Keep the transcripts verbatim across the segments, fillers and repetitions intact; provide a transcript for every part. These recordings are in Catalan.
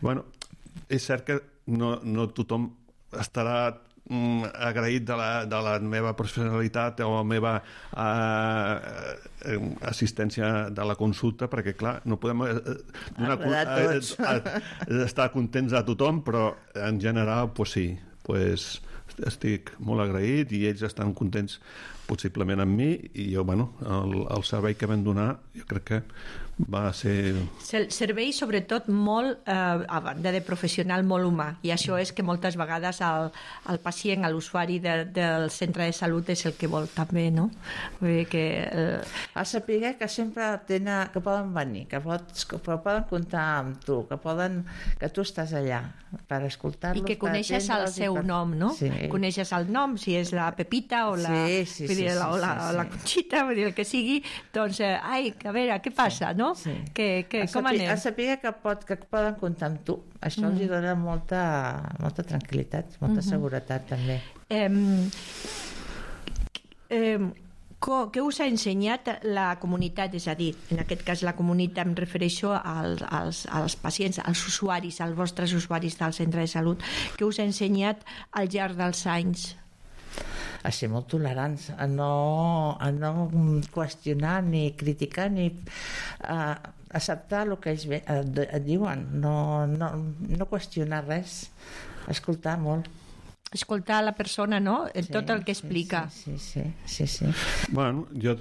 Bueno, és cert que no, no tothom estarà mm, agraït de la, de la meva professionalitat o la meva eh, assistència de la consulta, perquè clar, no podem eh, donar, eh, eh, estar contents a tothom, però en general pues sí, pues estic molt agraït i ells estan contents possiblement amb mi i jo, bueno, el, el servei que vam donar jo crec que va ser... Servei sobretot molt, eh, a banda de professional, molt humà, i això és que moltes vegades el, el pacient, l'usuari de, del centre de salut és el que vol també, no? Vull dir que... Eh... A saber que sempre tenen, que poden venir, que, pots, que poden comptar amb tu, que poden, que tu estàs allà per escoltar-los. I que coneixes el seu per... nom, no? Sí. Coneixes el nom, si és la Pepita o la, sí, sí, vull dir, sí, la, sí, o la, sí, la sí. Conxita, vull dir, el que sigui, doncs, eh, ai, a veure, què passa, no? Sí. Que, que, a com saber, anem? A saber que, pot, que poden comptar amb tu. Això mm. els hi dona molta, molta tranquil·litat, molta mm-hmm. seguretat també. Eh, eh, què us ha ensenyat la comunitat? És a dir, en aquest cas la comunitat, em refereixo als, als, als pacients, als usuaris, als vostres usuaris del centre de salut. Què us ha ensenyat al llarg dels anys? A ser molt tolerants, a no, a no qüestionar ni criticar ni a acceptar el que ells et, et diuen, no, no, no qüestionar res, escoltar molt. Escoltar la persona, no? En sí, tot el que explica. Sí, sí, sí, sí, sí. Bueno, jo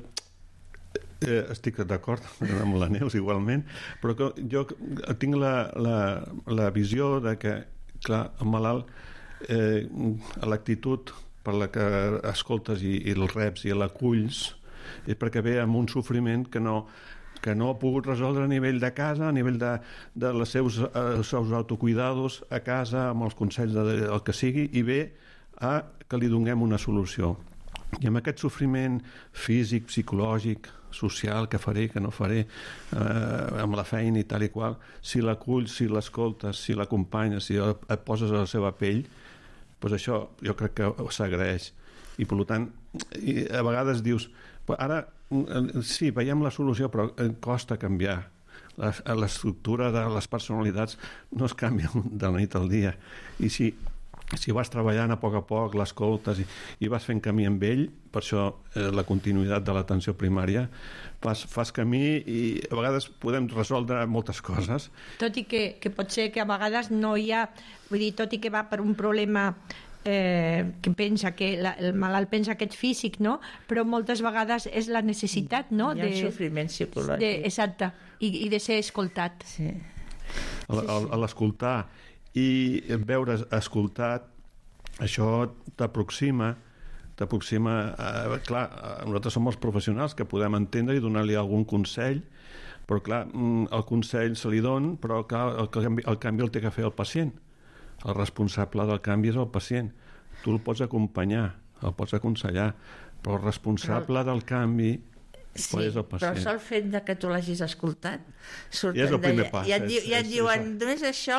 eh, estic d'acord amb la Neus igualment, però que jo tinc la, la, la visió de que, clar, el malalt, eh, l'actitud per la que escoltes i, i el reps i l'aculls és perquè ve amb un sofriment que no, que no ha pogut resoldre a nivell de casa, a nivell de, de les seus, eh, seus autocuidados a casa, amb els consells de, del que sigui, i ve a que li donem una solució. I amb aquest sofriment físic, psicològic, social, que faré, que no faré, eh, amb la feina i tal i qual, si l'aculls, si l'escoltes, si l'acompanyes, si et poses a la seva pell, doncs això jo crec que s'agraeix. I per tant, i a vegades dius, ara sí, veiem la solució, però costa canviar. L'estructura de les personalitats no es canvia de la nit al dia. I si si vas treballant a poc a poc, l'escoltes i, i vas fent camí amb ell, per això eh, la continuïtat de l'atenció primària, fas, fas camí i a vegades podem resoldre moltes coses. Tot i que, que pot ser que a vegades no hi ha, vull dir, tot i que va per un problema eh, que pensa que la, el malalt pensa que és físic, no? Però moltes vegades és la necessitat, no? Hi ha de, un sofriment psicològic. De, exacte, i, i de ser escoltat. Sí. A, a, a l'escoltar i veure escoltat, això t'aproxima t'aproxima, eh, clar, nosaltres som els professionals que podem entendre i donar-li algun consell, però clar, el consell se li don, però clar, el, canvi, el canvi el té que fer el pacient. El responsable del canvi és el pacient. Tu el pots acompanyar, el pots aconsellar, però el responsable del canvi sí, és el pacient. Però sol fet de que tu l'hagis escoltat surten ja és el primer pas, ja, ja, ja et diuen, només això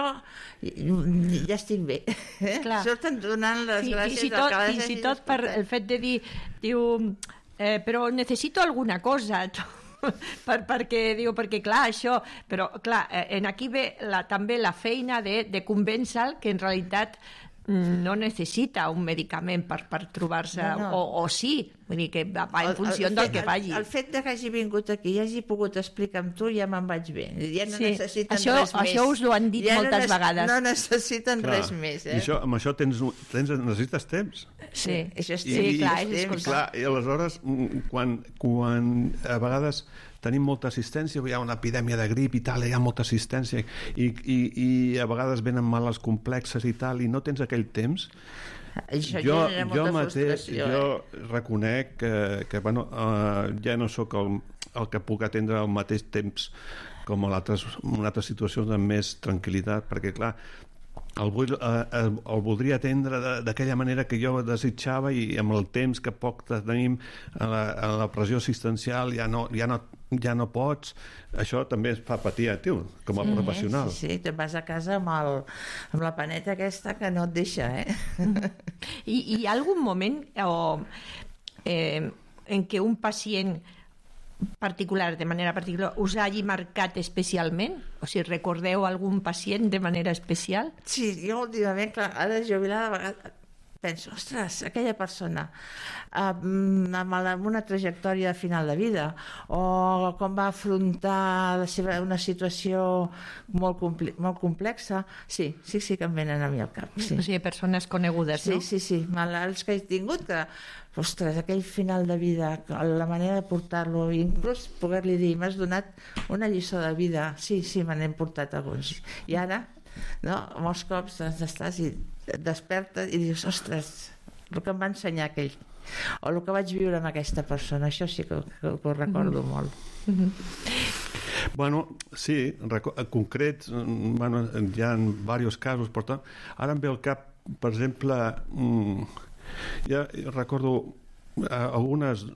ja estic bé. Clar. Surten donant les sí, gràcies fins i tot, al fins i tot per el fet de dir, diu, eh, però necessito alguna cosa per, perquè, diu, perquè clar, això, però clar, en aquí ve la, també la feina de, de convèncer que en realitat no necessita un medicament per, per trobar-se, no, no. O, o sí, vull dir que va en funció el, el del fet, que vagi. El, el fet de que hagi vingut aquí i hagi pogut explicar amb tu, ja me'n vaig bé. Ja no sí. necessiten això, res més. Això us ho han dit ja moltes no vegades. No necessiten clar. Res més. Eh? I això, amb això tens, tens, necessites temps. Sí, això és sí, temps. sí clar, és I, clar, i aleshores, quan, quan a vegades tenim molta assistència, hi ha una epidèmia de grip i tal, hi ha molta assistència i, i, i a vegades venen males complexes i tal, i no tens aquell temps. Això jo, jo mateix, jo eh? reconec que, que bueno, uh, ja no sóc el, el que puc atendre al mateix temps com en altres, en altres situacions amb més tranquil·litat, perquè clar, el, vull, eh, el voldria atendre d'aquella manera que jo desitjava i amb el temps que poc tenim a la, a la pressió assistencial ja no, ja, no, ja no pots. Això també es fa patir a tu com a sí, professional. Sí, sí, te'n vas a casa amb, el, amb la paneta aquesta que no et deixa, eh? I, i hi ha algun moment o, eh, en què un pacient particular, de manera particular, us hagi marcat especialment? O si recordeu algun pacient de manera especial? Sí, jo últimament, clar, ara jubilada, a vegades penso, ostres, aquella persona amb, amb una trajectòria de final de vida, o com va afrontar la seva, una situació molt, comple molt complexa, sí, sí, sí que em venen a mi al cap. Sí. O sigui, persones conegudes, sí, no? Sí, sí, sí, malalts que he tingut, que, ostres, aquell final de vida, la manera de portar-lo, inclús poder-li dir, m'has donat una lliçó de vida, sí, sí, me n'hem portat alguns. I ara, no, molts cops doncs, estàs i et despertes i dius, ostres, el que em va ensenyar aquell, o el que vaig viure amb aquesta persona, això sí que, que, que ho recordo mm-hmm. molt. Mm-hmm. Bueno, sí, en concret, bueno, hi ha diversos casos, per tant, ara em ve al cap, per exemple, ja recordo algunes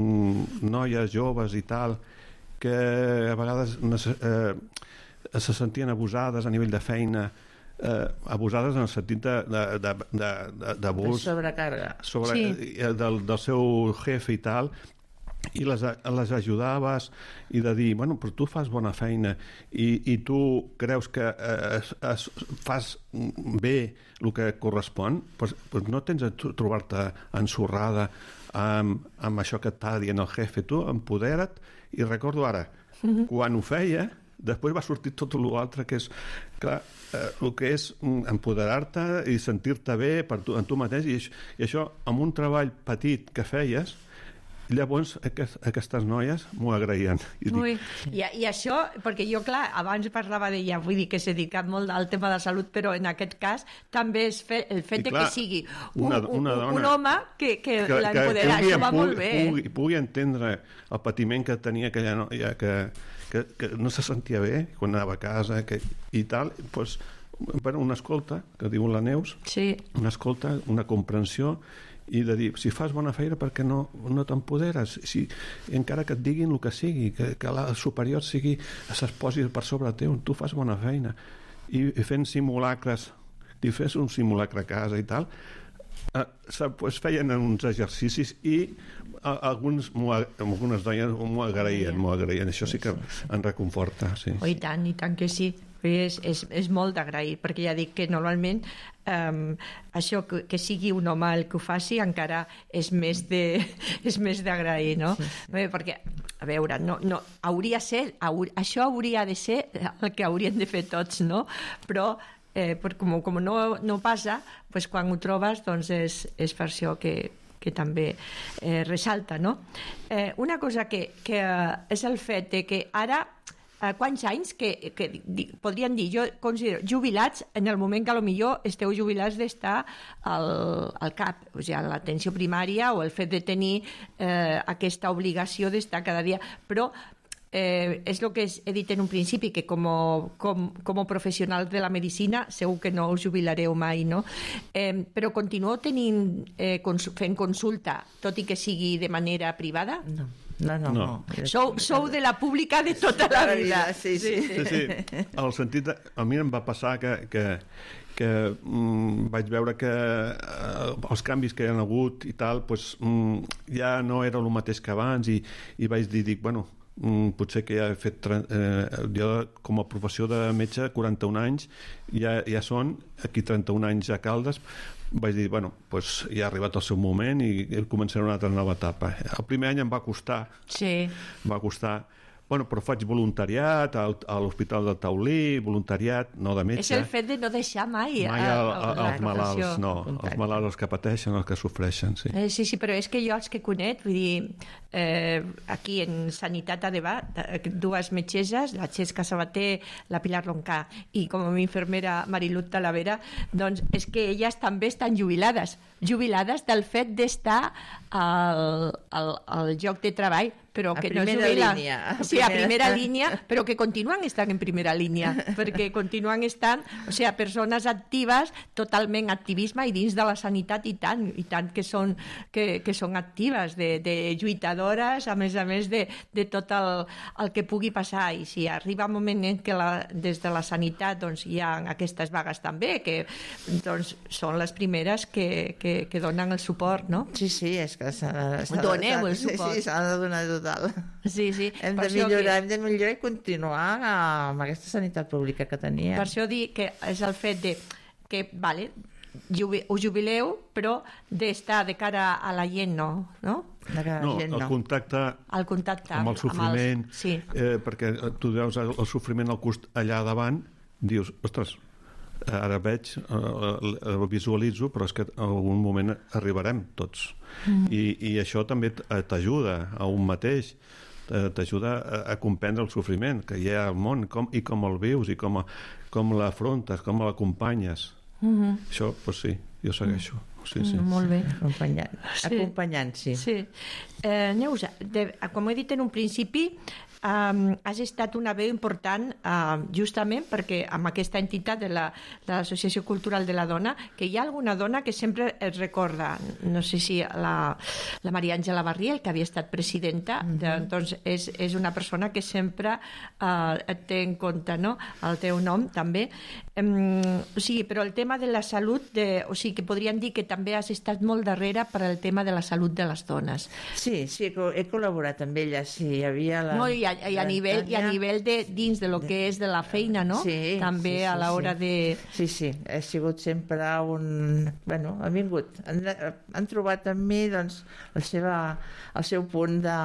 noies joves i tal, que a vegades eh, se sentien abusades a nivell de feina, Eh, abusades en el sentit d'abús de, de, de, de, de sobrecàrrega sobre, sí. del, del seu jefe i tal, i les, les ajudaves i de dir, bueno, però tu fas bona feina i, i tu creus que eh, es, es, fas bé el que correspon, doncs, doncs no tens de trobar-te ensorrada amb, amb això que et està dient el jefe. Tu empodera't, i recordo ara, mm-hmm. quan ho feia, després va sortir tot l'altre, que és, clar, eh, el que és empoderar-te i sentir-te bé per tu, en tu mateix, i, i això, amb un treball petit que feies, llavors aquest, aquestes noies m'ho agraïen. I, Ui, i, I això, perquè jo, clar, abans parlava d'ella, vull dir que s'ha dedicat molt al tema de salut, però en aquest cas també és fe, el fet clar, de que sigui un, una, una dona, un home que, que, que l'empodera, això va pugui, molt bé. Pugui, pugui entendre el patiment que tenia aquella noia, que, que, que no se sentia bé quan anava a casa que, i tal, doncs, bueno, una escolta, que diu la Neus, sí. una escolta, una comprensió, i de dir, si fas bona feina, per què no, no t'empoderes? Si, encara que et diguin el que sigui, que, que la superior sigui, s'exposi per sobre teu, tu fas bona feina. I, i fent simulacres, i fes un simulacre a casa i tal, eh, pues feien uns exercicis i a, alguns, algunes dones m'ho agraïen, m'ho agraïen. Això sí que em reconforta. Sí. Oh, i tant, i tant que sí. És, és, és molt d'agrair, perquè ja dic que normalment um, això que, que sigui un home el que ho faci encara és més de, és més d'agrair, no? Sí, sí. Bé, perquè, a veure, no, no, hauria ser, haur, això hauria de ser el que haurien de fer tots, no? Però eh, per, com, com no, no passa, pues, quan ho trobes, doncs és, és per això que que també eh, ressalta, no? Eh, una cosa que, que és el fet de que ara Uh, quants anys que, que di, podríem dir, jo considero jubilats en el moment que potser esteu jubilats d'estar al, al C A P, o sigui, a l'atenció primària, o el fet de tenir eh, aquesta obligació d'estar cada dia, però eh, és el que he dit en un principi, que com, com, com a professional de la medicina segur que no us jubilareu mai, no? Eh, però continueu tenint, eh, cons fent consulta, tot i que sigui de manera privada? No. No, no, no. no. Sou, sou de la pública de tota la vida. Sí, sí. sí, sí. El sentit de, a mi em va passar que, que, que mm, vaig veure que eh, els canvis que hi ha hagut i tal, pues, mm, ja no era el mateix que abans, i, i vaig dir, dic, bueno, mm, potser que ja he fet eh, jo com a professió de metge quaranta-un anys, ja, ja són aquí trenta-un anys a Caldes. Vaig dir, bueno, pues ja ha arribat el seu moment i començaré una altra nova etapa. El primer any em va costar, sí. em va costar, bueno, però faig voluntariat al, a l'Hospital del Taulí, voluntariat, no de metge. És el fet de no deixar mai, mai a, a, a, els malalts, no, els malalts, els que pateixen, els que sofreixen, sí. Eh, sí, sí, però és que jo els que conec, vull dir, eh, aquí en Sanitat Adeba, dues metgesses, la Xesca Sabater, la Pilar Roncà, i com a mi infermera Marilut Talavera, doncs és que elles també estan jubilades, jubilades del fet d'estar al, al, al lloc de treball, però a que no es jubila. Línia. Sí, a primera línia, però que continuen estant en primera línia, perquè continuen estant, o sigui, persones actives, totalment activisme, i dins de la sanitat i tant, i tant que són, que, que són actives, de, de lluitadores, a més a més de, de tot el, el que pugui passar. I si arriba un moment en què la, des de la sanitat doncs, hi ha aquestes vagues també, que doncs, són les primeres que, que, que donen el suport, no? Sí, sí, és que s'ha de... Doneu el suport. Sí, sí, s'ha de donar tot total. Sí, sí. Hem Per de això millorar, que- hem de millorar i continuar amb aquesta sanitat pública que teníem. Per això dir que és el fet de que, vale, jubi, us jubileu, però d'estar de cara a la gent no, no? De que la No, gent el no. El contacte contacte amb el sofriment, Amb els, sí. eh, perquè tu veus el, el sofriment al cost allà davant, dius, ostres, ara veig, eh, el visualitzo, però és que en algun moment arribarem tots. Mm. I, I això també t'ajuda a un mateix, t'ajuda a, a comprendre el sofriment que hi ha al món, com, i com el vius, i com, com l'afrontes, com l'acompanyes. Mm-hmm. Això, doncs sí, jo segueixo. Sí, sí. Mm, molt bé. Acompanyant, Sí. acompanyant, sí. Sí. Eh, Neus, de, com he dit en un principi, um, has estat una veu important uh, justament perquè amb aquesta entitat de la- de l'Associació Cultural de la Dona, que hi ha alguna dona que sempre es recorda, no sé si la, la Maria Àngela Barriel, que havia estat presidenta, mm-hmm. de, doncs és, és una persona que sempre uh, et té en compte, no?, el teu nom també. Um, o sigui, però el tema de la salut, de, o sigui, que podríem dir que també has estat molt darrere per al tema de la salut de les dones. Sí, sí, co- he col·laborat amb ella, sí, hi havia la... No, i, a, i, a nivell, I a nivell de dins de lo que és de la feina, no? Sí, també sí, sí, a l'hora sí. de... Sí, sí, he sigut sempre un... Bueno, han vingut, han, han trobat en mi, doncs, la seva, el seu punt de,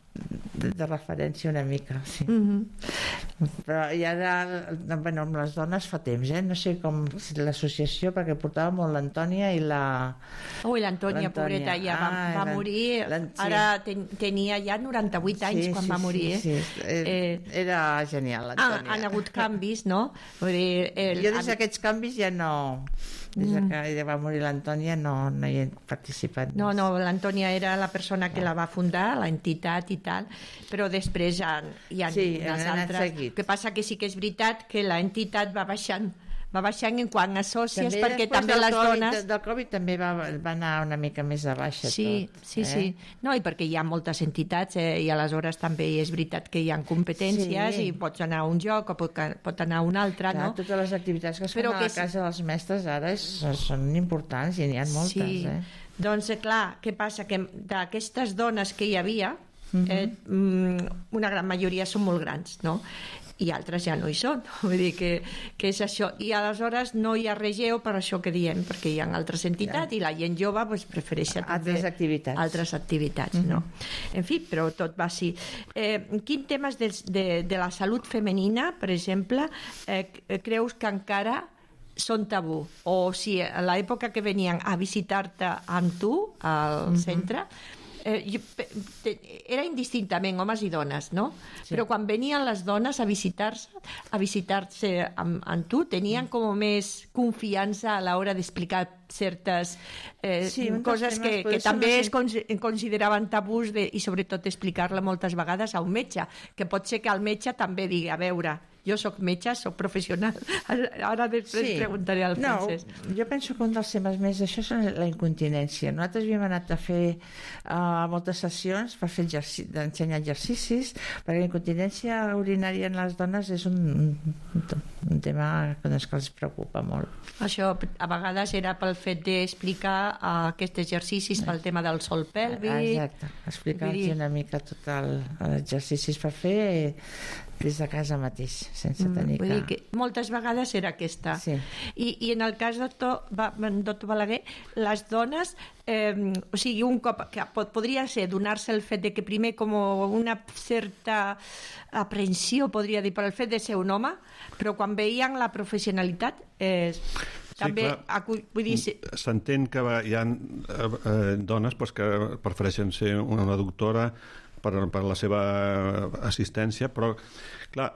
de, de referència una mica, sí. Mm-hmm. Però i ara, bueno, amb les dones fa temps, eh? No sé com si l'associació, perquè portava molt l'Antònia i la... Ui, l'Antònia, L'Antònia. pobreta, ja va, Ah, va l'An- morir, l'An- sí. ara ten, tenia ja noranta-vuit anys quan va morir, eh? Sí, sí. Eh, Eh, Era genial, ah, l'Antònia. han hagut canvis, no? Vull dir, el, Jo des d'aquests canvis ja no... Des de que va morir l'Antònia no, no hi he participat. No, més. no, l'Antònia era la persona que la va fundar, l'entitat i tal, però després hi ha, hi ha Sí, unes han anat altres. seguit. El que passa que sí que és veritat que l'entitat va baixant, va baixant en quant a sòcies, També perquè després també del les Covid, dones... Del Covid també va, va anar una mica més a baixa Sí, tot. sí, eh? sí. No, i perquè hi ha moltes entitats eh, i aleshores també és veritat que hi ha competències Sí. i pots anar a un lloc o pot, pot anar a un altre, Clar, no? totes les activitats que es fan Però a que la sí. casa dels mestres ara és, són importants i n'hi ha moltes, Sí. eh? Doncs, eh, clar, què passa? Que d'aquestes dones que hi havia, Mhm. eh, mm, una gran majoria són molt grans, no? I altres ja no hi són. Vull dir que, que és això. I aleshores no hi ha regeu per això que diem, perquè hi ha altres entitats i la gent jove pues, prefereix Altres també activitats. altres activitats, no? En fi, però tot va així. Eh, quin temes de, de, de la salut femenina, per exemple, eh, creus que encara són tabú? O si a l'època que venien a visitar-te amb tu al centre, eh, jo, pe- te- era indistintament homes i dones, no? Sí. Però quan venien les dones a visitar-se a visitar-se amb, amb tu, tenien com més confiança a l'hora d'explicar certes eh, Sí, un dels coses temes que, potser que són també les- es con- consideraven tabús de, i sobretot explicar-la moltes vegades a un metge, que pot ser que el metge també digui, a veure, jo sóc metge, sóc professional, ara després preguntaré al Francesc. No, jo penso que un dels temes més d'això és la incontinència. Nosaltres havíem anat a fer uh, moltes sessions per fer exerci d'ensenyar exercicis, perquè la incontinència urinària en les dones és un, un, un tema que, doncs, que els preocupa molt. Això a vegades era pel fet d'explicar uh, aquests exercicis pel tema del sol pèlvic. Exacte, explicar-los Vull dir- una mica tot el- els exercicis per fer des de casa mateix, sense tenir Vull que... dir que moltes vegades era aquesta. Sí. I, I en el cas del doctor, Va- doctor Balaguer, les dones, eh, o sigui, un cop que pot, podria ser donar-se el fet de que primer com una certa aprensió, podria dir, per el fet de ser un home, però quan veien la professionalitat, eh, també, clar. acu- vull dir, sí, S'entén que va- hi ha eh, eh, dones pues, que prefereixen ser una doctora per, per la seva assistència, però clar,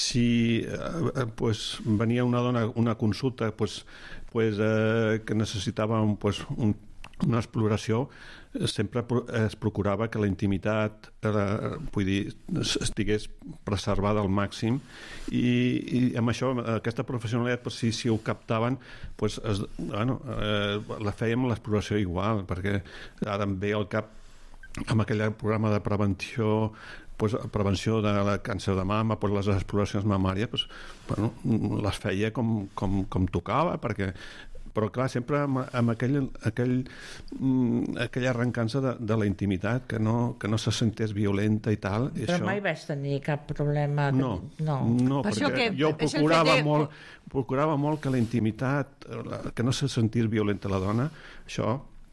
si eh, pues, venia una dona una consulta pues, pues, eh, que necessitava un, pues, un, una exploració, eh, sempre pro- es procurava que la intimitat eh, vull dir, estigués preservada al màxim i, i amb això, aquesta professionalitat pues, si, si ho captaven pues, es, bueno, eh, la fèiem l'exploració igual, perquè ara em ve al cap amb aquell programa de prevenció pues, prevenció de la càncer de mama, pues, les exploracions mamàries pues, bueno, les feia com, com, com tocava perquè però clar, sempre amb, amb aquell, aquell, mm, aquella arrencança de, de la intimitat, que no, que no se sentés violenta i tal. I però això... mai vas tenir cap problema? Que... No, no, no Per això perquè que jo és el procurava fet de- molt, procurava molt que la intimitat, la- que no se sentís violenta la dona, això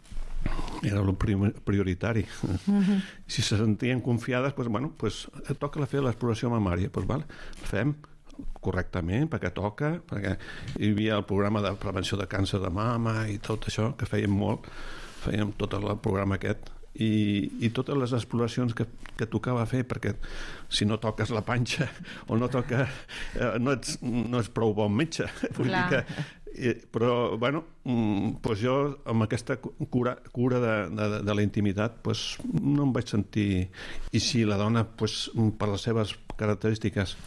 era el prioritari. Uh-huh. Si se sentien confiades, pues, bueno, pues, toca la fer l'exploració mamària, pues, val, fem correctament, perquè toca, perquè hi havia el programa de prevenció de càncer de mama i tot això, que fèiem molt, fèiem tot el programa aquest, i, i totes les exploracions que, que tocava fer, perquè si no toques la panxa o no toca, eh, no, ets, no ets prou bon metge. Vull dir que, eh, però, bueno, mm, pues jo amb aquesta cura, cura de, de, de la intimitat pues, no em vaig sentir... I si la dona, pues, per les seves característiques,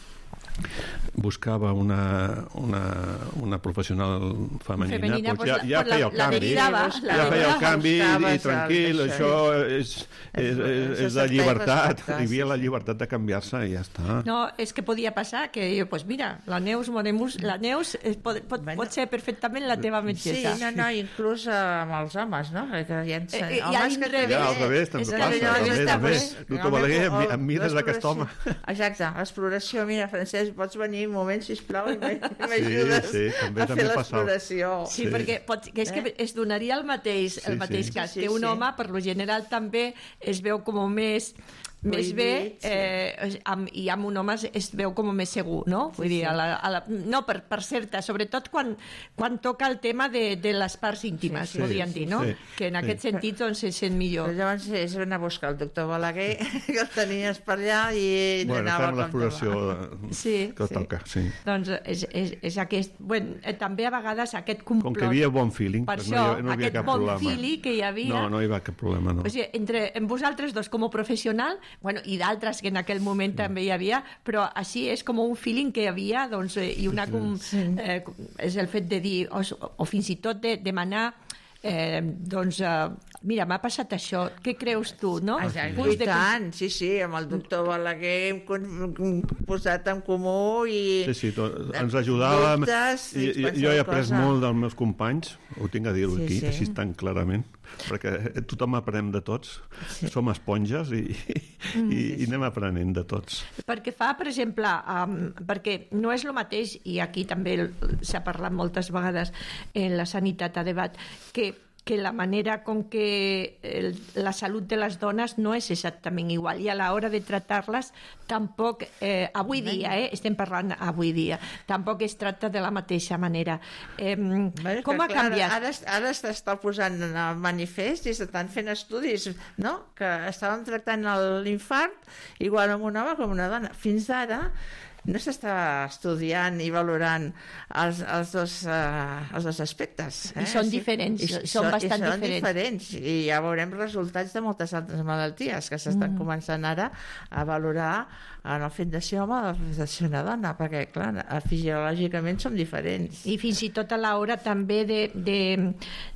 buscava una, una, una professional femenina, Femenina, pues, ja, pues, ja pues feia la- el la canvi, derivava, la ja feia el derivava. canvi i, Buscaves i tranquil, el- això és, és, és, és, és de llibertat, hi havia la llibertat de canviar-se i ja està. No, és que podia passar que, pues mira, la Neus Moremus, la Neus es pot, pot, Bueno. pot ser perfectament la teva Sí, metgessa. no, no, inclús amb els homes, no? Que hi ha, Eh, eh, i homes al que revés. Ja, al revés, també És que passa, allò també, està, també. pues, Doctor Balaguer, em- em mires d'aquest home. Exacte, l'exploració. Mira, Francesc, pots venir un moment, sisplau, i m- i m'ajudes sí, també- a també fer passa. l'exploració. Sí, Sí. perquè pot, que és que es donaria el mateix, el Sí, mateix sí. cas, Sí, que un sí. home, per lo general, també es veu com més més bé, Prohibit, sí. eh, amb, i amb un home es, es veu com més segur, no? Vull dir, a la, a la, no, per, per certa, sobretot quan, quan toca el tema de, de les parts íntimes, Sí, sí, podríem sí, dir, no? sí. Que en aquest Sí. sentit doncs, se sent millor. Però llavors és anar a buscar el doctor Balaguer, que el tenies per allà i Bueno, anava fem com l'exploració te va. Sí, que sí. toca, sí. Doncs és, és, és aquest... Bueno, eh, també a vegades aquest complot... Com que hi havia bon feeling, Per doncs això, no hi, no hi havia aquest cap bon problema. feeling que hi havia... No, no hi va cap problema, no. O sigui, entre en vosaltres dos com a professional, bueno, i d'altres que en aquell moment també hi havia, però així és com un feeling que hi havia, doncs, eh, i una com, eh, és el fet de dir, o, o fins i tot de demanar eh, doncs, eh, mira, m'ha passat això, què creus tu, no? Exacte, Punts i de- tant, sí, sí, amb el doctor Balaguer hem con- com- posat en comú i... Sí, sí, tot, ens ajudàvem. Dubtes, I, i i, qualsevol jo he après cosa. molt dels meus companys, ho tinc a dir-ho Sí, aquí, sí. així tan clarament, perquè tothom aprenem de tots, sí. Som esponges i, Mm, i, i anem aprenent de tots. Perquè fa, per exemple, um, perquè no és el mateix, i aquí també el- s'ha parlat moltes vegades en la sanitat a debat, que que la manera com que el, la salut de les dones no és exactament igual i a l'hora de tractar-les tampoc, eh, avui dia, eh, estem parlant avui dia, tampoc es tracta de la mateixa manera. Eh, Bé, com que, ha clar, canviat? Ara, ara s'està posant en el manifest i s'estan fent estudis, no? Que estàvem tractant l'infart igual amb un home com una dona. Fins ara no s'està estudiant i valorant els, els, dos, uh, els dos aspectes. Eh? I són diferents, I, són i bastant són diferents. diferents. I ja veurem resultats de moltes altres malalties que s'estan mm. començant ara a valorar en el fet de ser home o el fet de ser una dona, perquè, clar, fisiològicament som diferents. I fins i tot a l'hora també de, de...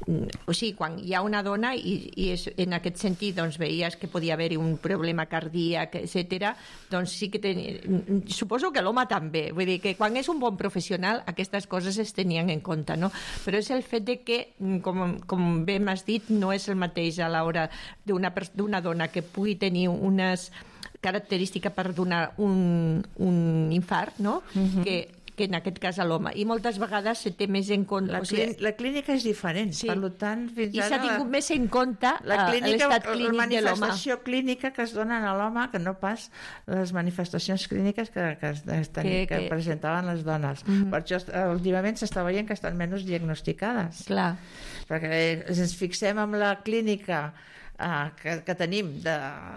O sigui, quan hi ha una dona i, i és, en aquest sentit doncs, veies que podia haver-hi un problema cardíac, etcètera, doncs sí que ten... suposo que l'home també. Vull dir que quan és un bon professional aquestes coses es tenien en compte, no? Però és el fet de que, com, com bé m'has dit, no és el mateix a l'hora d'una pers- d'una dona que pugui tenir unes característiques per donar un, un infart, no? Uh-huh. que, que en aquest cas a l'home. I moltes vegades se té més en compte... La, o sigui, clín la clínica és diferent, Sí. per tant, fins I s'ha ara... tingut més en compte La eh, clínica, l'estat la clínic de l'home. manifestació clínica que es donen a l'home, que no pas les manifestacions clíniques que, que, es, estan, Que- que, que- presentaven les dones. Mm -hmm. Per això eh, últimament s'està veient que estan menys diagnosticades. Clar. Perquè ens fixem en la clínica eh, que, que tenim de,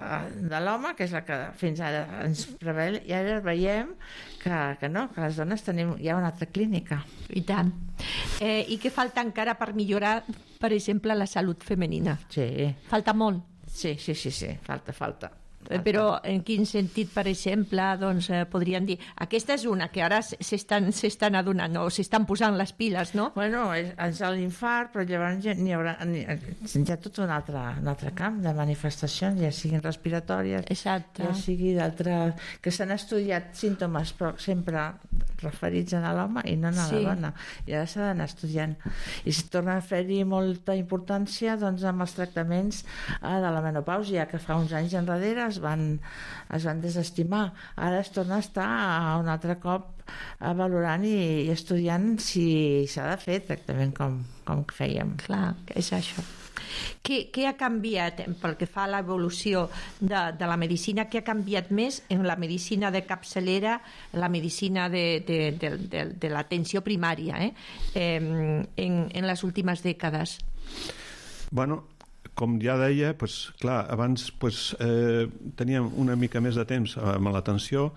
de l'home, que és la que fins ara ens prevé, i ara veiem que, que no, que les dones tenim ja una altra clínica. I tant. Eh, I què falta encara per millorar, per exemple, la salut femenina? Sí, Falta molt. sí, sí, sí, sí. falta, falta. Eh, Però en quin sentit, per exemple, doncs, eh, podríem dir... Aquesta és una que ara s- s'estan s'estan adonant o s'estan posant les piles, no? Bueno, és, és l'infart, però llavors ja n'hi haurà n'hi, hi ha tot un altre, un altre camp de manifestacions, ja siguin respiratòries, Exacte. ja sigui d'altres... que s'han estudiat símptomes, però sempre referits a l'home i no a Sí. la dona, i ara s'ha d'anar estudiant, i es torna a fer-hi molta importància doncs, amb els tractaments eh, de la menopàusia, que fa uns anys enrere es van, es van desestimar. Ara es torna a estar un altre cop eh, valorant i, i estudiant si s'ha de fer tractament com, com fèiem. Clar, és això. Què, què ha canviat pel que fa a l'evolució de, de la medicina? Què ha canviat més en la medicina de capçalera, la medicina de, de, de, de, de l'atenció primària, eh? Eh, en, en les últimes dècades? Bueno, com ja deia, pues, clar, abans pues, eh, teníem una mica més de temps amb l'atenció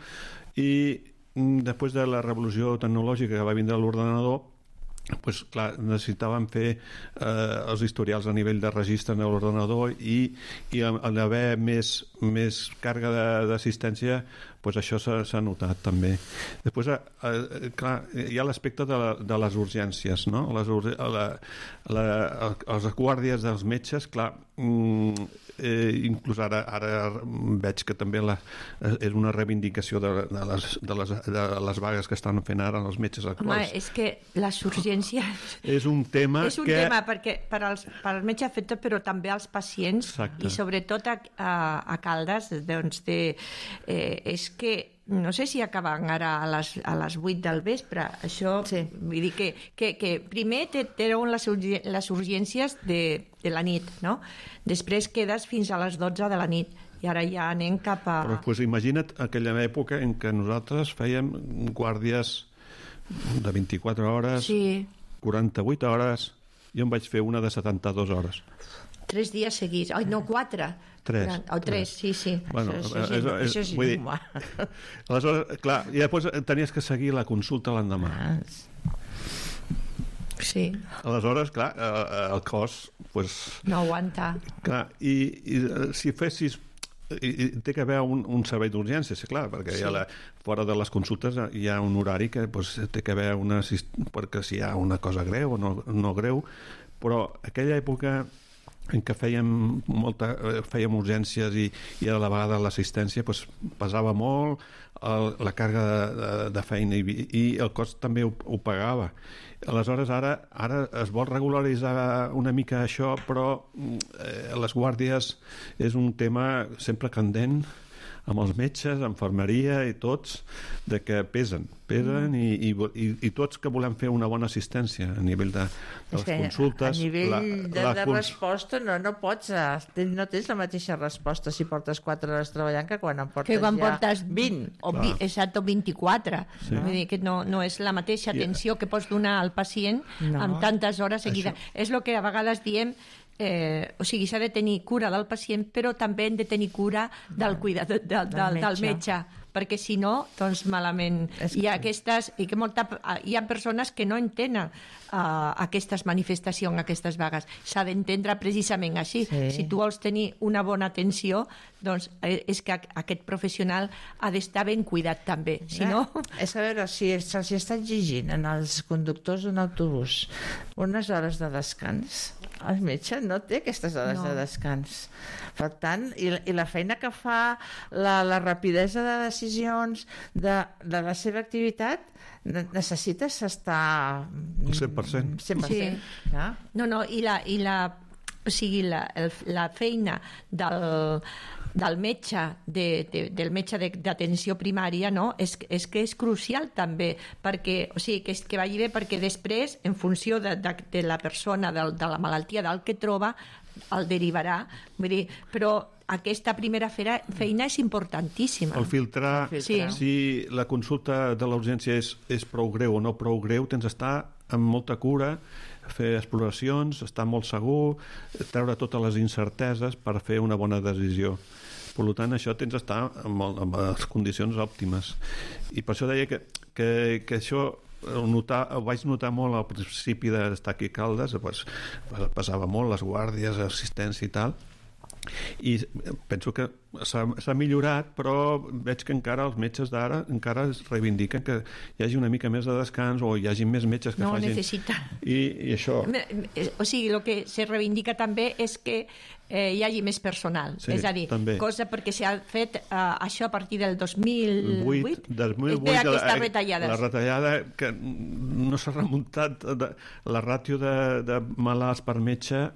i mm, després de la revolució tecnològica que va vindre l'ordenador, pues, clar, necessitàvem fer eh, els historials a nivell de registre en l'ordenador i, i al haver més, més càrrega d'assistència, pues això s'ha notat també. Després, eh, clar, hi ha l'aspecte de, la, de les urgències, no? Les, la, la, els guàrdies dels metges, clar, mm, eh, inclús ara, ara veig que també la, és una reivindicació de, de, les, de, les, de les vagues que estan fent ara els metges actuals. Home, és que les urgències... És un tema és un que... tema perquè per als, per als metges afectats, però també als pacients. Exacte. I sobretot a, a, a Caldes, doncs, de, eh, és que no sé si acaben ara a les, a les vuit del vespre, això, sí. Vull dir que, que, que primer treuen les, les urgències de, de la nit, no? Després quedes fins a les dotze de la nit i ara ja anem cap a... Però pues, imagina't aquella època en què nosaltres fèiem guàrdies de vint-i-quatre hores, sí. quaranta-vuit hores, jo em vaig fer una de setanta-dues hores. Tres dies seguits, ai no, quatre. Tres. O tres, sí, sí. Bueno, això, això, és, és, això és vull dir, aleshores, clar, i després tenies que seguir la consulta l'endemà. Ah, sí. Aleshores, clar, el cos... Pues, no aguanta. Clar, i, i si fessis... I, i té que haver un, un servei d'urgències, clar, perquè sí. hi ha la, fora de les consultes hi ha un horari que pues, té que haver una... perquè si hi ha una cosa greu o no, no greu, però aquella època en què fèiem, molta, fèiem urgències i, i a la vegada l'assistència pues, pesava molt el, la càrrega de, de feina i, i el cost també ho, ho pagava. Aleshores ara, ara es vol regularitzar una mica això, però eh, les guàrdies és un tema sempre candent amb els metges, infermeria i tots, de que pesen, pesen mm. i, i, i tots que volem fer una bona assistència a nivell de, de les consultes. A nivell la, de, la de cons... resposta no, no pots, no tens la mateixa resposta si portes quatre hores treballant que quan en portes que quan ja portes vint. O vi, exacte, o vint-i-quatre. Sí. Vull dir que no, no és la mateixa atenció yeah. que pots donar al pacient no. amb tantes hores seguides. Això... És el que a vegades diem Eh, o sigui, s'ha de tenir cura del pacient, però també hem de tenir cura del cuidador, del, del, del, del metge, perquè si no, doncs malament. Hi ha aquestes, i que molta, hi ha persones que no entenen uh, aquestes manifestacions, aquestes vagues. S'ha d'entendre precisament així. Sí. Si tu vols tenir una bona atenció, doncs és que aquest professional ha d'estar ben cuidat també. Si no... És a veure, si se'ls està exigint als conductors d'un autobús unes hores de descans, el metge no té aquestes hores no. de descans. Per tant, i, i la feina que fa, la, la rapidesa de decisions de, de la seva activitat, necessites estar... cent per cent. cent per cent. Sí. Ja? No, no, i la, i la, o sigui, la, el, la feina del... del metge, de, de, del metge d'atenció primària, no? és, és que és crucial també, perquè, o sigui, que, que vagi bé, perquè després, en funció de, de, de la persona, de, de la malaltia, del que troba, el derivarà. Vull dir, però aquesta primera feina, feina és importantíssima. El filtrar, el filtrar. Sí. Si la consulta de l'urgència és, és prou greu o no prou greu, tens d'estar amb molta cura, fer exploracions, estar molt segur, treure totes les incerteses per fer una bona decisió. Per tant, això tens d'estar amb, amb les condicions òptimes. I per això deia que, que, que això ho, notar, ho vaig notar molt al principi d'estar aquí a Caldes, pues, passava molt les guàrdies, assistència i tal, i penso que s'ha millorat, però veig que encara els metges d'ara encara es reivindiquen que hi hagi una mica més de descans o hi hagi més metges que no facin... necessita. I, i això... O sigui, el que se reivindica també és que eh, hi hagi més personal. Sí, és a dir, també. cosa perquè s'ha fet eh, això a partir del dos mil vuit. dos mil vuit, és aquesta la, retallada. La retallada que no s'ha remuntat de, la ràtio de, de malalts per metge,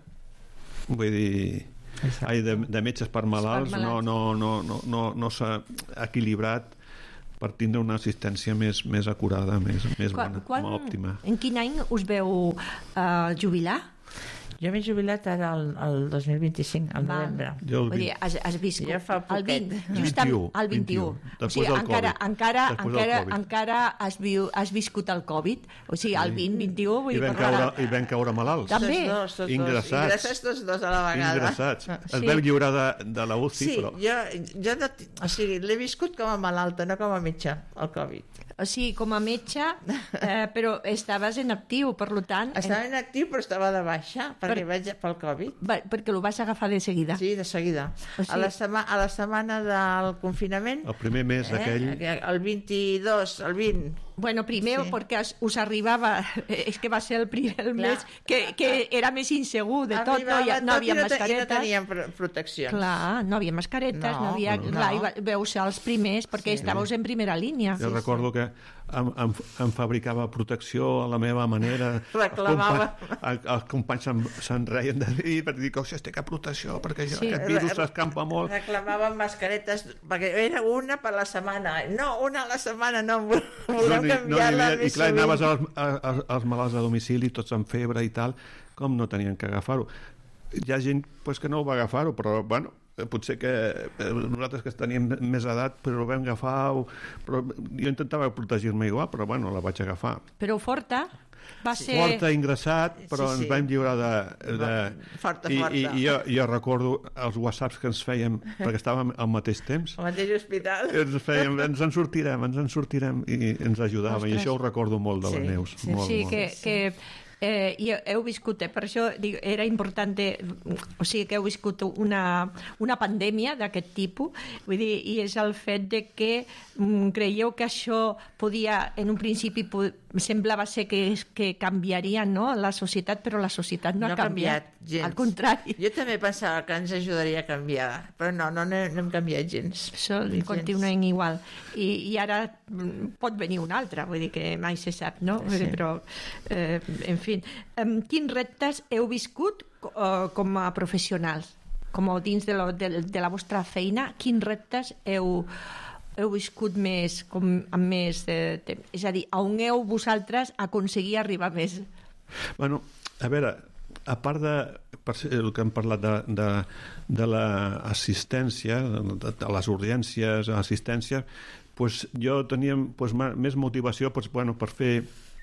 vull dir... Ai, de, de metges per malalts, per malalts. no, no, no, no, no s'ha equilibrat per tindre una assistència més, més acurada, més, més quan, bona, quan, òptima. En quin any us veu uh, jubilar? Jo m'he jubilat ara el, el dos mil vint-i-cinc, al novembre. Jo el Vull dir, has, has vist jo fa el vint, just vint i u, al vint i u. vint i u. O sigui, encara, Covid. encara, encara, Covid. encara has, viu, has viscut el Covid. O sigui, el vint, vint i u... Vull I dir, vam, per caure, ara- I vam caure malalts. També. Tots dos, tots Ingressats. dos. Ingressats tots dos a la vegada. Ingressats. Sí. Es veu lliurar de, de la U C I, Sí, però... jo, jo no, o sigui, l'he viscut com a malalta, no com a metge, el Covid. O sigui, com a metge, eh, però estaves en actiu, per tant... Estava inactiu, però estava de baixa, perquè Per- vaig pel Covid. Va, perquè ho vas agafar de seguida. Sí, de seguida. O sigui- A la, sema, a la setmana del confinament, El primer mes aquell... eh, el vint-i-dos, el vint, Bueno, primer, Sí. perquè us, us arribava... És que va ser el primer el mes que, que era més insegur de tot, no, hi, ha- no tot havia i no, te- i no mascaretes. teníem pro- proteccions. Clar, no havia mascaretes, no, No, havia... no. Clar, i va- veu ser els primers, perquè Sí. estàveu en primera línia. Jo recordo que em, em, em fabricava protecció a la meva manera. Reclamava. Els companys, els companys se'n, se'n reien de dir per dir que oh, si estic a protecció, perquè jo, Sí. aquest virus s'escampa molt. Reclamàvem mascaretes, perquè era una per la setmana. No, una a la setmana, no, vol- volem n'hi- canviar-la n'hi havia- I més clar, sovint. anaves als, als, als malalts a domicili, tots amb febre i tal, com no tenien que agafar-ho. Hi ha gent pues, que no ho va agafar-ho, però bueno, potser que eh, nosaltres que teníem més edat però ho vam agafar o, però jo intentava protegir-me igual, però bueno, la vaig agafar. Però Forta va ser... Forta, ingressat, però Sí, sí. ens vam lliurar de... de... Forta, I, forta. I, i jo, jo recordo els whatsapps que ens fèiem, perquè estàvem al mateix temps, Al mateix hospital. ens fèiem, ens en sortirem, ens en sortirem, i ens ajudaven, i Ostres. això ho recordo molt de la Sí. Neus. Sí, molt, sí, molt. que, que eh, i heu viscut, eh, per això dic, era important, eh, o sigui, que heu viscut una, una pandèmia d'aquest tipus, vull dir, i és el fet de que mm, creieu que això podia, en un principi, po- semblava ser que, que canviaria, no?, la societat, però la societat no, No ha canviat. gens. Al contrari. Jo també pensava que ens ajudaria a canviar, però no, no, no, no hem canviat gens. Això Gens. continuen igual. I, I ara mm, pot venir un altre, vull dir que mai se sap, no? Sí. Però, eh, en fi, um, quins reptes heu viscut uh, com a professionals? Com a dins de, lo, de, de la vostra feina, quins reptes heu, heu viscut més, com, amb més de temps? És a dir, on heu vosaltres aconseguir arribar més? Bueno, a veure, a part de per ser el que hem parlat de, de, de l'assistència, de, de les urgències, assistència, pues jo tenia pues, ma- més motivació pues, bueno, per fer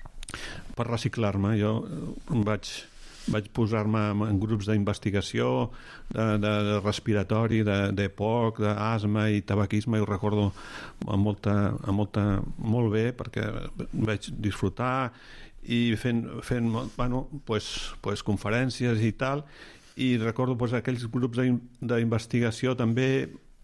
per reciclar-me. Jo eh, vaig, vaig posar-me en- en grups d'investigació de, de, de respiratori, de, de P O C, d'asma i tabaquisme, i ho recordo amb molta, amb molta, molt bé perquè vaig disfrutar i fent, fent bueno, pues, pues, conferències i tal, i recordo pues, aquells grups d'in- d'investigació també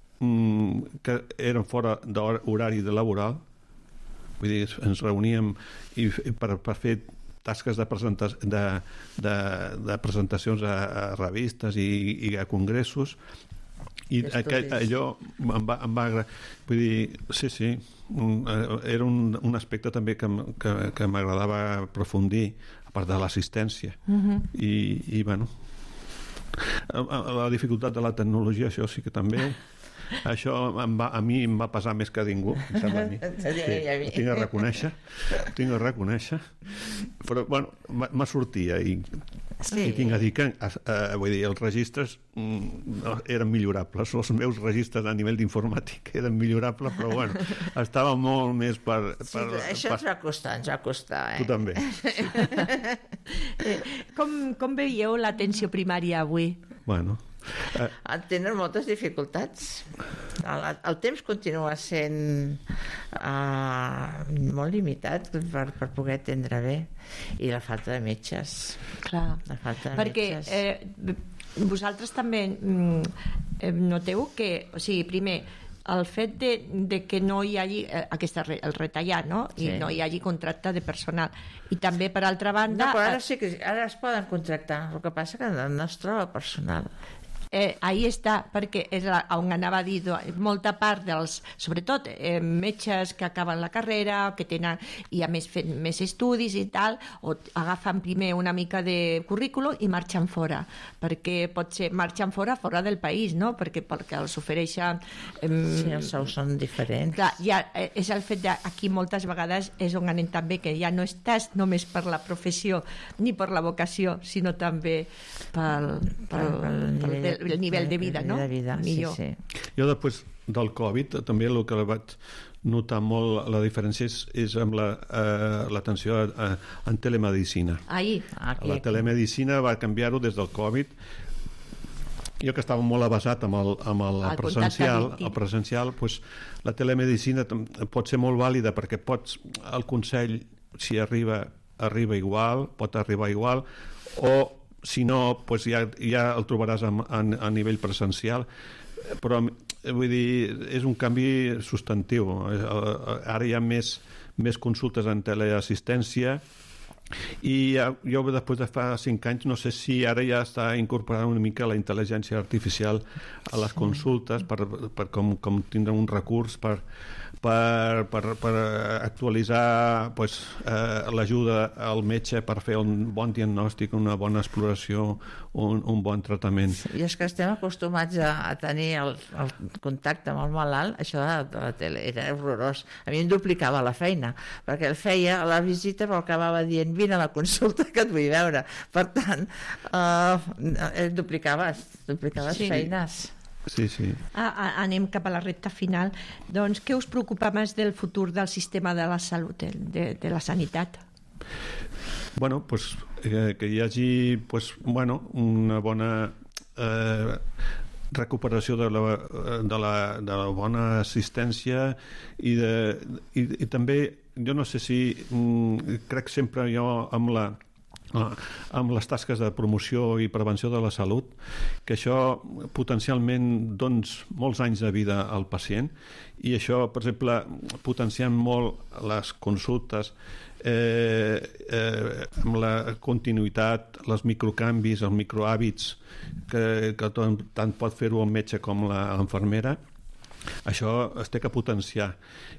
mm, que eren fora d'horari de laboral, vull dir, ens reuníem i, f- per, per fer tasques de, presenta de, de, de presentacions a, a revistes i, i a congressos, i Estudis. aquell, allò em va, em va agra- vull dir, sí, sí, un, eh, era un, un aspecte també que, m- que, que m'agradava aprofundir, a part de l'assistència. Mhm. I, i bueno, a- a- la dificultat de la tecnologia, això sí que també, això em va, a mi em va pesar més que a ningú, em sembla a mi. Sí, a mi. Ho tinc a reconèixer, ho tinc a reconèixer, però bueno, me me sortia i, Sí. i tinc a dir que eh, vull dir, els registres mm, no, eren millorables, els meus registres a nivell d'informàtic eren millorables, però bueno, estava molt més per... Sí, per, això per ens va costar, ens va costar, eh? tu també. Eh, com, com veieu l'atenció primària avui? Bueno, eh, Tenen moltes dificultats. El, el temps continua sent uh, molt limitat per, per poder atendre bé, i la falta de metges. Clar. La falta de Perquè metges. eh, vosaltres també mm, noteu que, o sigui, primer, el fet de, de que no hi hagi eh, aquesta, el retallar, no? I Sí. no hi hagi contracte de personal. I també, per altra banda... No, però ara sí que ara es poden contractar, el que passa que no es troba personal. Eh, ahí està, perquè és la, on anava a dir, molta part dels, sobretot eh, metges que acaben la carrera, que tenen, i a més fent més estudis i tal, o agafen primer una mica de currículum i marxen fora, perquè pot ser, marxen fora, fora del país, no? Perquè, perquè els ofereixen... Eh, Sí, els sous són diferents. Clar, ja, eh, és el fet d'aquí moltes vegades és on anem també, que ja no estàs només per la professió ni per la vocació, sinó també pel, pel, pel, pel, el nivell de vida, no? De vida, millor. sí, sí. Jo després del Covid també el que vaig notar molt la diferència és, és amb l'atenció la, eh, en telemedicina. Ahí. Aquí, La telemedicina va canviar-ho des del Covid. Jo que estava molt avasat amb el, amb el, El presencial, contacte el presencial, doncs, la telemedicina pot ser molt vàlida perquè pots, el consell, si arriba, arriba igual, pot arribar igual, o si no, doncs ja, ja el trobaràs a, a, a nivell presencial, però vull dir, és un canvi substantiu. Ara hi ha més, més consultes en teleassistència, i jo després de fa cinc anys no sé si ara ja està incorporant una mica la intel·ligència artificial a les consultes per, per com, com tindre un recurs per, per, per, per actualitzar pues, eh, l'ajuda al metge per fer un bon diagnòstic, una bona exploració, un, un bon tractament. I és que estem acostumats a, a tenir el, el contacte amb el malalt, això de, de la tele era horrorós. A mi em duplicava la feina, perquè el feia a la visita però acabava dient vine a la consulta que et vull veure. Per tant, eh, duplicaves, duplicaves Sí. feines. Sí, sí. Ah, ah, anem cap a la recta final. Doncs què us preocupa més del futur del sistema de la salut, de, de la sanitat? Bueno, pues, eh, que hi hagi pues, bueno, una bona eh, recuperació de la, de, la, de la bona assistència i, de, i, i també, jo no sé si mm, crec sempre jo amb la amb les tasques de promoció i prevenció de la salut, que això potencialment doncs molts anys de vida al pacient, i això, per exemple, potenciant molt les consultes eh, eh, amb la continuïtat, els microcanvis, els microhàbits que, que tant, tant pot fer-ho el metge com l'infermera. Això es té que potenciar.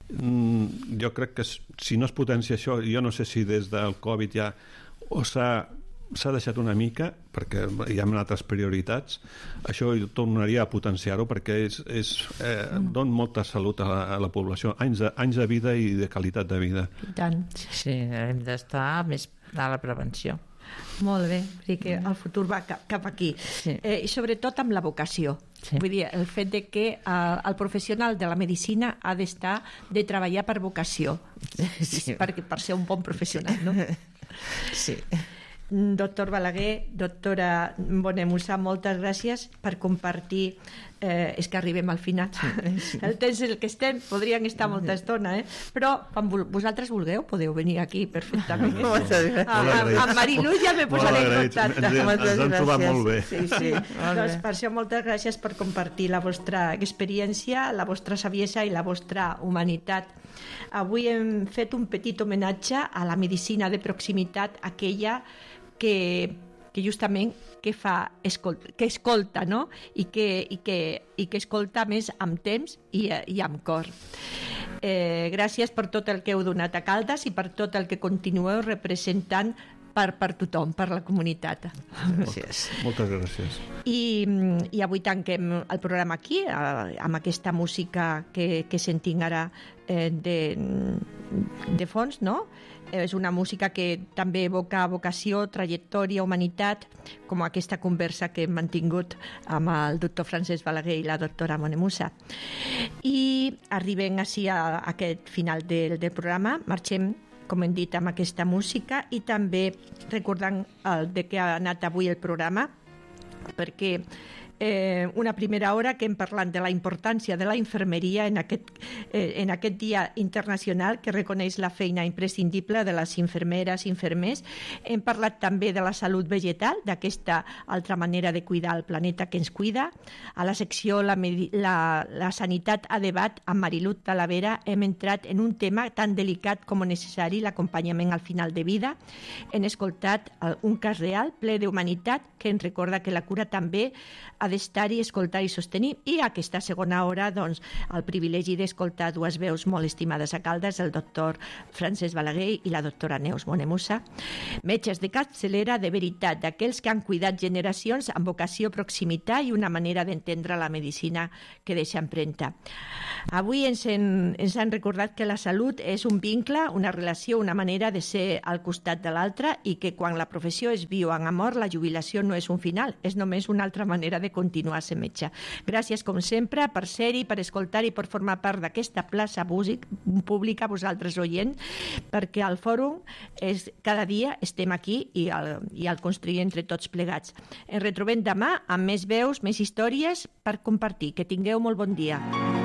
Mm, jo crec que si no es potencia això, jo no sé si des del Covid ja o s'ha s'ha deixat una mica perquè hi ha altres prioritats, això tornaria a potenciar-ho perquè és, és, eh, dona molta salut a la, a la població, anys de, anys de vida i de qualitat de vida. I tant. Sí, hem d'estar més a la prevenció. Molt bé, perquè el futur va cap, cap aquí. Sí. Eh, I sobretot amb la vocació. Sí. Vull dir, el fet de que eh, el professional de la medicina ha d'estar, de treballar per vocació, Sí. per, per ser un bon professional, no? Sí. Doctor Balaguer, doctora Bonemussa, moltes gràcies per compartir. Eh, és que arribem al final. Sí. El temps en el que estem, podrien estar molta estona, eh? Però quan vosaltres vulgueu, podeu venir aquí perfectament. Moltes gràcies. Ah, amb, amb Marilu ja me posaré en Molt contacte. agraïts. Ens, ens han trobat molt bé. Sí, sí. Molt Doncs bé. per això moltes gràcies per compartir la vostra experiència, la vostra saviesa i la vostra humanitat. Avui hem fet un petit homenatge a la medicina de proximitat, aquella que, que justament que fa escolta, que escolta, no? I que, i que, i que escolta més amb temps i, i amb cor. Eh, gràcies per tot el que heu donat a Caldes i per tot el que continueu representant per, per tothom, per la comunitat. Gràcies. Moltes gràcies. I, i avui tanquem el programa aquí, eh, amb aquesta música que, que sentim ara eh, de, de fons, no? És una música que també evoca vocació, trajectòria, humanitat, com aquesta conversa que hem mantingut amb el doctor Francesc Balaguer i la doctora Bonemussa. I arribem així a aquest final del, del programa. Marxem, com hem dit, amb aquesta música i també recordant el de què ha anat avui el programa, perquè eh, una primera hora que hem parlat de la importància de la infermeria en aquest, eh, en aquest dia internacional que reconeix la feina imprescindible de les infermeres i infermers. Hem parlat també de la salut vegetal, d'aquesta altra manera de cuidar el planeta que ens cuida. A la secció La, la, la sanitat a debat amb Marilut Talavera hem entrat en un tema tan delicat com necessari, l'acompanyament al final de vida. Hem escoltat un cas real ple d'humanitat que ens recorda que la cura també ha d'estar-hi, escoltar i sostenir. I aquesta segona hora, doncs, el privilegi d'escoltar dues veus molt estimades a Caldes, el doctor Francesc Balaguer i la doctora Neus Bonemussa. Metges de capçalera de veritat, d'aquells que han cuidat generacions amb vocació, proximitat i una manera d'entendre la medicina que deixa empremta. Avui ens, en, ens han recordat que la salut és un vincle, una relació, una manera de ser al costat de l'altre i que quan la professió es viu en amor, la jubilació no és un final, és només una altra manera de continuar a ser metge. Gràcies, com sempre, per ser-hi, per escoltar i per formar part d'aquesta plaça pública, vosaltres oients, perquè al fòrum és, cada dia estem aquí i el, i el construir entre tots plegats. Ens retrobem demà amb més veus, més històries per compartir. Que tingueu molt bon dia.